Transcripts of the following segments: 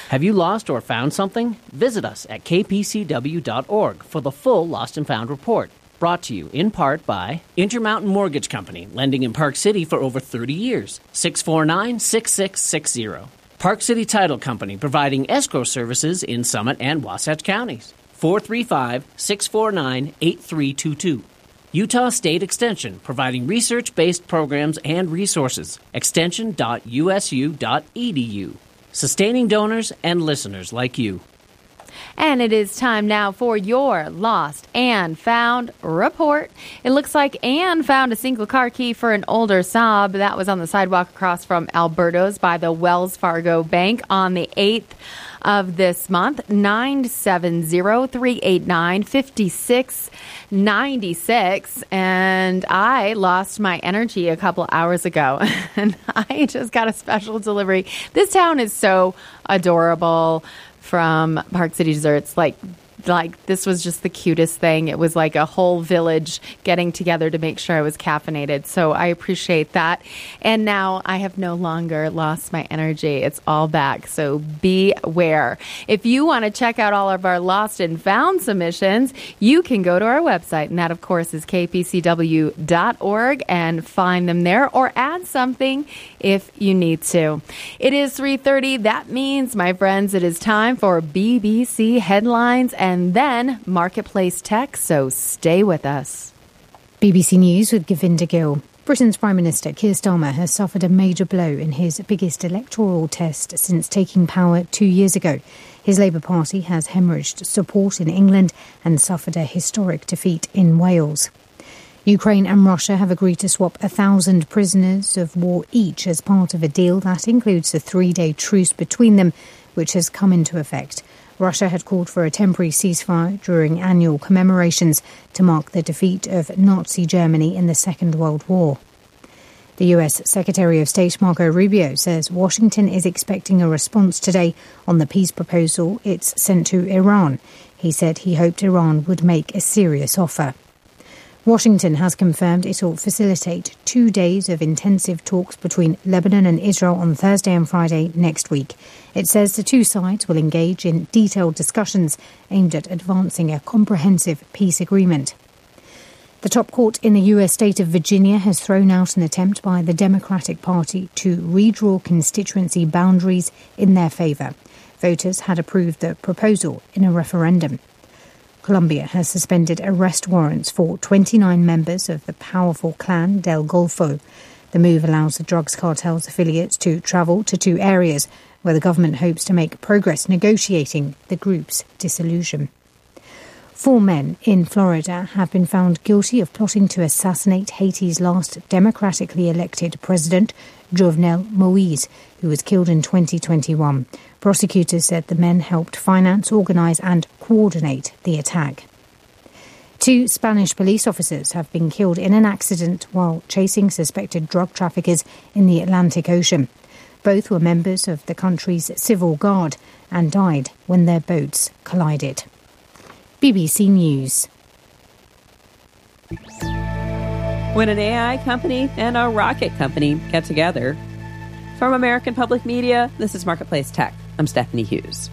Have you lost or found something? Visit us at kpcw.org for the full Lost and Found report. Brought to you in part by Intermountain Mortgage Company, lending in Park City for over 30 years. 649-6660. Park City Title Company, providing escrow services in Summit and Wasatch counties. 435-649-8322. Utah State Extension, providing research-based programs and resources. extension.usu.edu. Sustaining donors and listeners like you. And it is time now for your Lost and Found report. It looks like Anne found a single car key for an older Saab that was on the sidewalk across from Alberto's by the Wells Fargo Bank on the 8th of this month. 970-389-5696. And I lost my energy a couple hours ago, and I just got a special delivery. This town is so adorable. From Park City Desserts, like this was just the cutest thing. It was like a whole village getting together to make sure I was caffeinated. So I appreciate that. And now I have no longer lost my energy. It's all back. So beware. If you want to check out all of our Lost and Found submissions, you can go to our website. And that, of course, is kpcw.org and find them there, or add something if you need to. It is 3:30. That means, my friends, it is time for BBC Headlines and then Marketplace Tech, so stay with us. BBC News with Govinda Gill. Britain's Prime Minister Keir Starmer has suffered a major blow in his biggest electoral test since taking power 2 years ago. His Labour Party has hemorrhaged support in England and suffered a historic defeat in Wales. Ukraine and Russia have agreed to swap 1,000 prisoners of war each as part of a deal that includes a 3-day truce between them, which has come into effect. Russia had called for a temporary ceasefire during annual commemorations to mark the defeat of Nazi Germany in the Second World War. The US Secretary of State Marco Rubio says Washington is expecting a response today on the peace proposal it's sent to Iran. He said he hoped Iran would make a serious offer. Washington has confirmed it will facilitate 2 days of intensive talks between Lebanon and Israel on Thursday and Friday next week. It says the two sides will engage in detailed discussions aimed at advancing a comprehensive peace agreement. The top court in the U.S. state of Virginia has thrown out an attempt by the Democratic Party to redraw constituency boundaries in their favour. Voters had approved the proposal in a referendum. Colombia has suspended arrest warrants for 29 members of the powerful clan Del Golfo. The move allows the drugs cartel's affiliates to travel to two areas where the government hopes to make progress negotiating the group's dissolution. 4 men in Florida have been found guilty of plotting to assassinate Haiti's last democratically elected president, Jovenel Moise, who was killed in 2021. Prosecutors said the men helped finance, organise and coordinate the attack. 2 Spanish police officers have been killed in an accident while chasing suspected drug traffickers in the Atlantic Ocean. Both were members of the country's civil guard and died when their boats collided. BBC News. When an AI company and a rocket company get together. From American Public Media, this is Marketplace Tech. I'm Stephanie Hughes.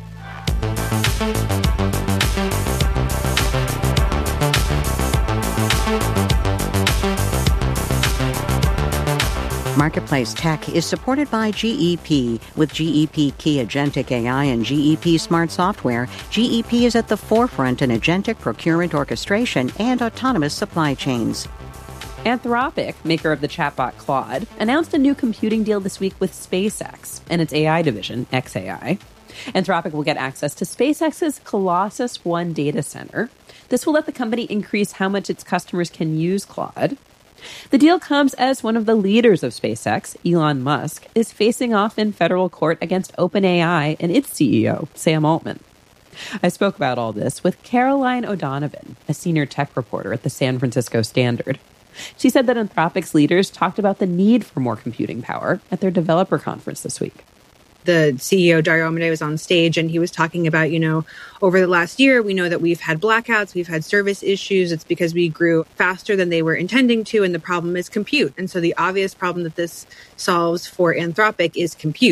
Marketplace Tech is supported by GEP. With GEP Key Agentic AI and GEP Smart Software, GEP is at the forefront in agentic procurement orchestration and autonomous supply chains. Anthropic, maker of the chatbot Claude, announced a new computing deal this week with SpaceX and its AI division, xAI. Anthropic will get access to SpaceX's Colossus One data center. This will let the company increase how much its customers can use Claude. The deal comes as one of the leaders of SpaceX, Elon Musk, is facing off in federal court against OpenAI and its CEO, Sam Altman. I spoke about all this with Caroline O'Donovan, a senior tech reporter at the San Francisco Standard. She said that Anthropic's leaders talked about the need for more computing power at their developer conference this week. The CEO, Dario Amodei, was on stage and he was talking about, over the last year, we know that we've had blackouts, we've had service issues. It's because we grew faster than they were intending to. And the problem is compute. And so the obvious problem that this solves for Anthropic is compute.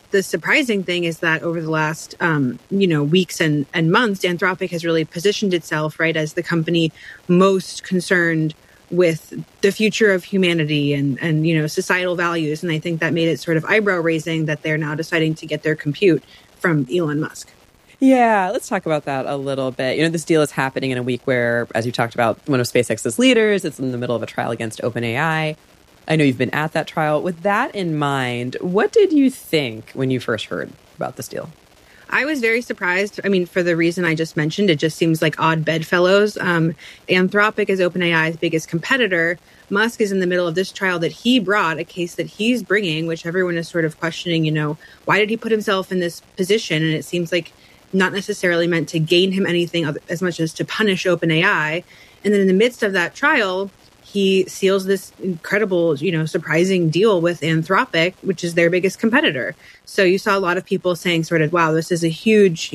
the surprising thing is that over the last, weeks and months, Anthropic has really positioned itself, right, as the company most concerned with the future of humanity and societal values. And I think that made it sort of eyebrow raising that they're now deciding to get their compute from Elon Musk. Yeah, let's talk about that a little bit. This deal is happening in a week where, as you talked about, one of SpaceX's leaders, it's in the middle of a trial against OpenAI. I know you've been at that trial. With that in mind, what did you think when you first heard about this deal? I was very surprised. I mean, for the reason I just mentioned, it just seems like odd bedfellows. Anthropic is OpenAI's biggest competitor. Musk is in the middle of this trial that he brought, a case that he's bringing, which everyone is sort of questioning, why did he put himself in this position? And it seems like not necessarily meant to gain him anything as much as to punish OpenAI. And then in the midst of that trial, he seals this incredible, surprising deal with Anthropic, which is their biggest competitor. So you saw a lot of people saying sort of, wow, this is a huge,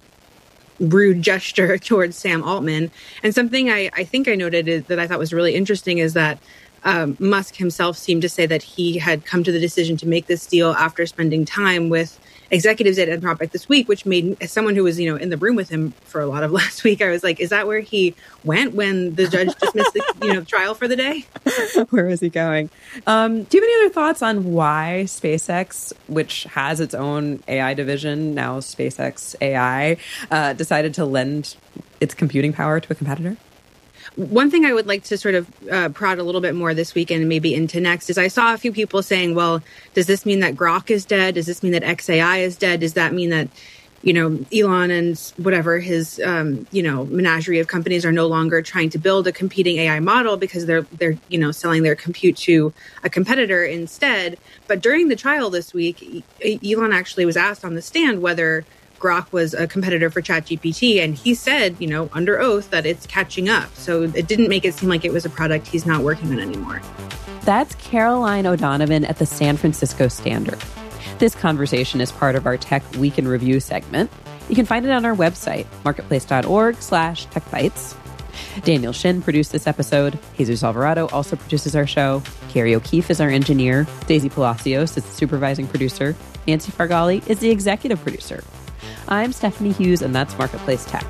rude gesture towards Sam Altman. And something I think I noted that I thought was really interesting is that Musk himself seemed to say that he had come to the decision to make this deal after spending time with executives at Anthropic this week, which made, as someone who was, in the room with him for a lot of last week, I was like, is that where he went when the judge dismissed the, trial for the day? Where was he going? Do you have any other thoughts on why SpaceX, which has its own AI division, now SpaceX AI, decided to lend its computing power to a competitor? One thing I would like to sort of prod a little bit more this weekend and maybe into next is I saw a few people saying, well, does this mean that Grok is dead? Does this mean that XAI is dead? Does that mean that, Elon and whatever his, menagerie of companies are no longer trying to build a competing AI model because they're selling their compute to a competitor instead? But during the trial this week, Elon actually was asked on the stand whether Grok was a competitor for ChatGPT, and he said, under oath that it's catching up. So it didn't make it seem like it was a product he's not working on anymore. That's Caroline O'Donovan at the San Francisco Standard. This conversation is part of our Tech Week in Review segment. You can find it on our website, marketplace.org/techbytes. Daniel Shin produced this episode. Jesus Alvarado also produces our show. Carrie O'Keefe is our engineer. Daisy Palacios is the supervising producer. Nancy Fargali is the executive producer. I'm Stephanie Hughes, and that's Marketplace Tech.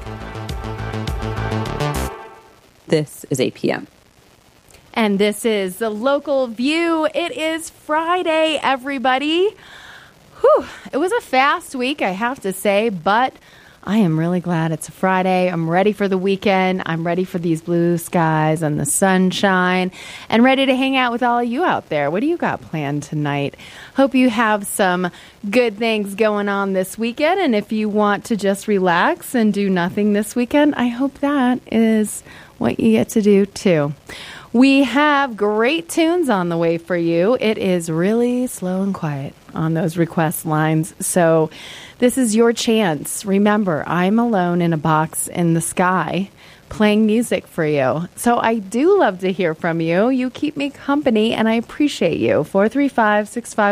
This is APM. And this is The Local View. It is Friday, everybody. Whew, it was a fast week, I have to say, but I am really glad it's a Friday. I'm ready for the weekend. I'm ready for these blue skies and the sunshine and ready to hang out with all of you out there. What do you got planned tonight? Hope you have some good things going on this weekend. And if you want to just relax and do nothing this weekend, I hope that is what you get to do too. We have great tunes on the way for you. It is really slow and quiet on those request lines. So this is your chance. Remember, I'm alone in a box in the sky playing music for you. So I do love to hear from you. You keep me company, and I appreciate you.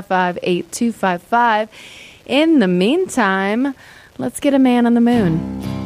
435-655-8255. In the meantime, let's get a man on the moon.